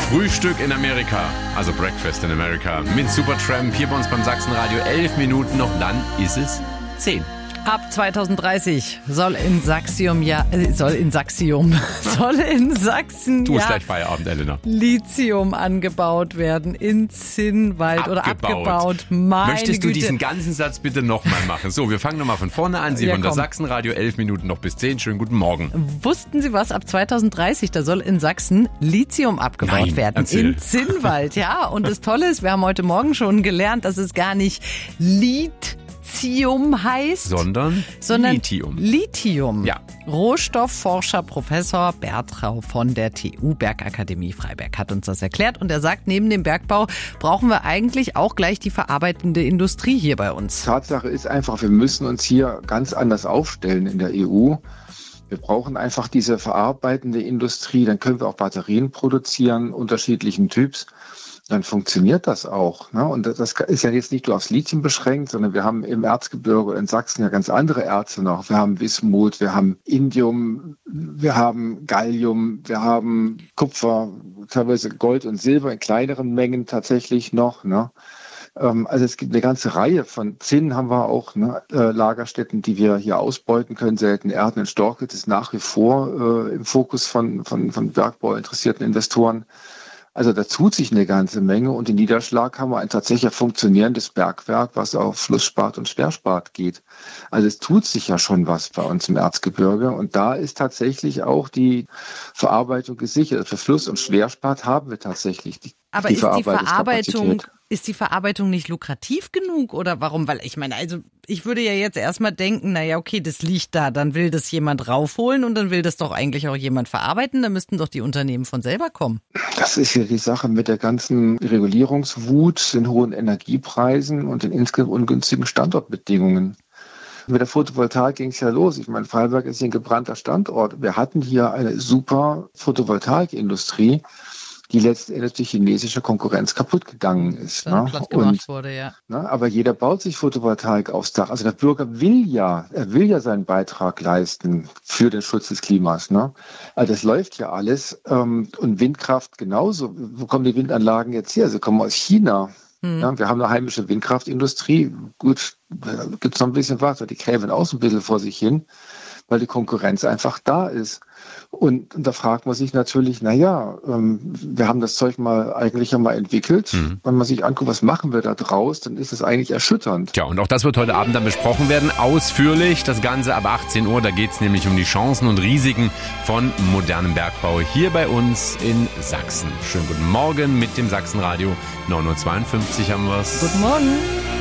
Frühstück in Amerika, also Breakfast in America mit Supertramp hier bei uns beim Sachsenradio. 11 Minuten noch, dann ist es 10. Ab 2030 soll in Sachsen Du hast gleich Feierabend, Elena. Lithium angebaut werden in Zinnwald oder abgebaut. Möchtest du diesen ganzen Satz bitte nochmal machen? So, wir fangen nochmal von vorne an. Sie hören das Sachsenradio, 11 Minuten noch bis 10. Schönen guten Morgen. Wussten Sie was? Ab 2030, da soll in Sachsen Lithium abgebaut werden. Erzähl. In Zinnwald, ja. Und das Tolle ist, wir haben heute Morgen schon gelernt, dass es gar nicht Lithium heißt, sondern Lithium. Ja. Rohstoffforscher Professor Bert Rau von der TU Bergakademie Freiberg hat uns das erklärt. Und er sagt, neben dem Bergbau brauchen wir eigentlich auch gleich die verarbeitende Industrie hier bei uns. Tatsache ist einfach, wir müssen uns hier ganz anders aufstellen in der EU. Wir brauchen einfach diese verarbeitende Industrie. Dann können wir auch Batterien produzieren, unterschiedlichen Typs. Dann funktioniert das auch. Ne? Und das ist ja jetzt nicht nur aufs Lithium beschränkt, sondern wir haben im Erzgebirge in Sachsen ja ganz andere Erze noch. Wir haben Bismut, wir haben Indium, wir haben Gallium, wir haben Kupfer, teilweise Gold und Silber in kleineren Mengen tatsächlich noch. Ne? Also es gibt eine ganze Reihe von Zinn haben wir auch, ne? Lagerstätten, die wir hier ausbeuten können. Seltene Erden in Storkitz ist nach wie vor im Fokus von Bergbau interessierten Investoren. Also da tut sich eine ganze Menge und in Niederschlag haben wir ein tatsächlich funktionierendes Bergwerk, was auf Flussspat und Sperrspat geht. Also es tut sich ja schon was bei uns im Erzgebirge und da ist tatsächlich auch die Verarbeitung gesichert. Für Fluss- und Schwerspat haben wir tatsächlich die Aber ist die Verarbeitung nicht lukrativ genug oder warum? Weil ich meine, also ich würde ja jetzt erstmal denken, naja, okay, das liegt da, dann will das jemand raufholen und dann will das doch eigentlich auch jemand verarbeiten, da müssten doch die Unternehmen von selber kommen. Das ist ja die Sache mit der ganzen Regulierungswut, den hohen Energiepreisen und den insgesamt ungünstigen Standortbedingungen. Mit der Photovoltaik ging es ja los. Ich meine, Freiberg ist hier ein gebrannter Standort. Wir hatten hier eine super Photovoltaikindustrie, die letztendlich durch chinesische Konkurrenz kaputt gegangen ist. Platt gemacht wurde, ja. Aber jeder baut sich Photovoltaik aufs Dach. Also der Bürger will ja seinen Beitrag leisten für den Schutz des Klimas. Ne? Also das läuft ja alles. Und Windkraft genauso. Wo kommen die Windanlagen jetzt her? Sie kommen aus China. Ja, wir haben eine heimische Windkraftindustrie. Gut, da gibt es noch ein bisschen was. Die kräven auch so ein bisschen vor sich hin, weil die Konkurrenz einfach da ist. Und da fragt man sich natürlich, wir haben das Zeug eigentlich einmal entwickelt. Wenn man sich anguckt, was machen wir da draus, dann ist es eigentlich erschütternd. Tja, und auch das wird heute Abend dann besprochen werden, ausführlich. Das Ganze ab 18 Uhr, da geht es nämlich um die Chancen und Risiken von modernem Bergbau hier bei uns in Sachsen. Schönen guten Morgen mit dem Sachsenradio. 9.52 Uhr haben wir es. Guten Morgen.